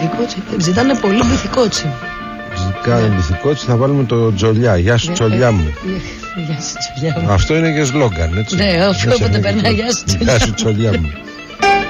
Μπιθικότσι. Ζητάνε πολύ μπιθικότσι. Ζητάνε μπιθικότσι, θα βάλουμε το Τζολιά. Γεια σου Τζολιά μου. Γεια σου Τζολιά μου. Αυτό είναι και σλόγγαν, έτσι. Ναι, όποτε περνάει, γεια σου Τζολιά μου.